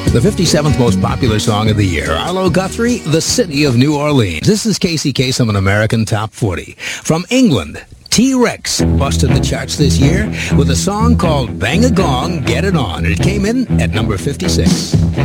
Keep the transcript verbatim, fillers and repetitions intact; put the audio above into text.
The fifty-seventh most popular song of the year, Arlo Guthrie, The City of New Orleans. This is Casey Kasem, an American Top forty. From England, T-Rex busted the charts this year with a song called Bang a Gong, Get It On. It came in at number fifty-six.